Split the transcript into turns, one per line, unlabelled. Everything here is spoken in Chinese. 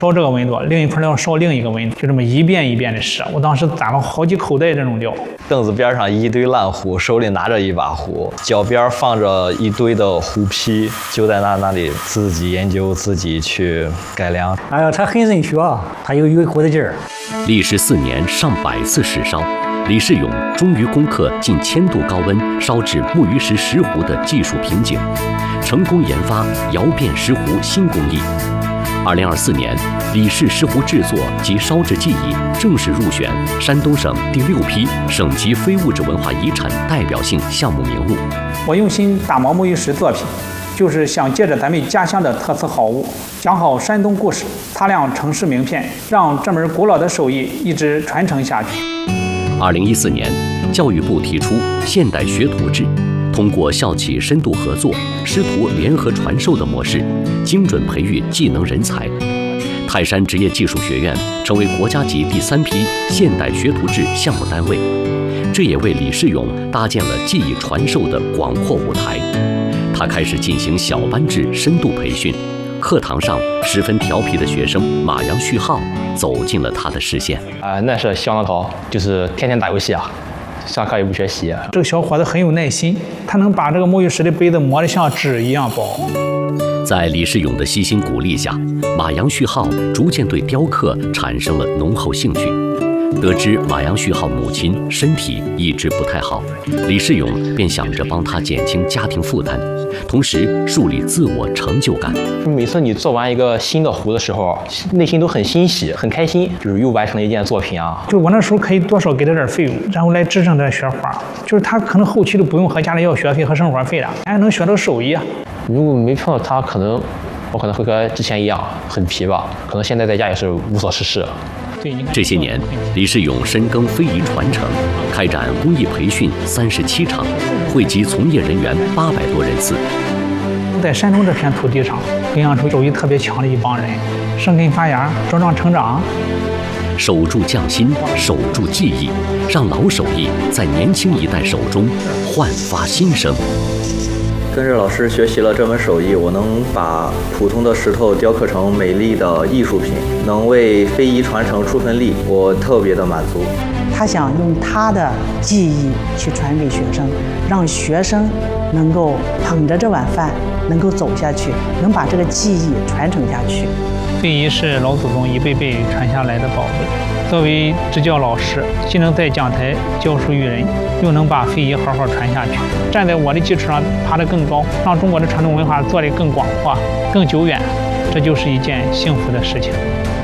烧这个温度，另一盆要烧另一个温度，就这么一遍一遍的试。我当时攒了好几口袋这种料。
凳子边上一堆烂壶，手里拿着一把壶，脚边放着一堆的壶坯，就在那里自己研究，自己去改良。
哎呀，他很认学，他有一股子劲儿。
历时4年上百次试烧，李世勇终于攻克近1000度高温烧制木鱼石石壶的技术瓶颈，成功研发窑变石壶新工艺。2024年，李氏石壶制作及烧制技艺正式入选山东省第6批省级非物质文化遗产代表性项目名录。
我用心打磨木鱼石作品，就是想借着咱们家乡的特色好物，讲好山东故事，擦亮城市名片，让这门古老的手艺一直传承下去。
2014年，教育部提出现代学徒制，通过校企深度合作、师徒联合传授的模式，精准培育技能人才。泰山职业技术学院成为国家级第3批现代学徒制项目单位，这也为李世勇搭建了技艺传授的广阔舞台。他开始进行小班制深度培训，课堂上十分调皮的学生马阳旭浩走进了他的视线。
那是相当高，就是天天打游戏啊。上课也不学习。
这个小伙子很有耐心，他能把这个木鱼石的杯子磨得像纸一样薄。
在李世勇的悉心鼓励下，马阳旭浩逐渐对雕刻产生了浓厚兴趣。得知马阳旭浩母亲身体一直不太好，李世勇便想着帮他减轻家庭负担，同时树立自我成就感。
每次你做完一个新的壶的时候，内心都很欣喜、很开心，就是又完成了一件作品啊。
就我那时候可以多少给他点费用，然后来支撑这学花，就是他可能后期都不用和家里要学费和生活费了，还能学到手艺啊。
如果没碰到他，我可能会和之前一样很疲吧，可能现在在家也是无所事事。
这些年，李世勇深耕非遗传承，开展公益培训37场，汇集从业人员800多人次。
在山东这片土地上，培养出手艺特别强的一帮人，生根发芽，茁壮成长。
守住匠心，守住技艺，让老手艺在年轻一代手中焕发新生。
跟着老师学习了这门手艺，我能把普通的石头雕刻成美丽的艺术品，能为非遗传承出份力，我特别的满足。
他想用他的技艺去传给学生，让学生能够捧着这碗饭能够走下去，能把这个技艺传承下去。
非遗是老祖宗一辈辈传下来的宝贝。作为支教老师，既能在讲台教书育人，又能把非遗好好传下去，站在我的基础上爬得更高，让中国的传统文化做得更广阔、更久远，这就是一件幸福的事情。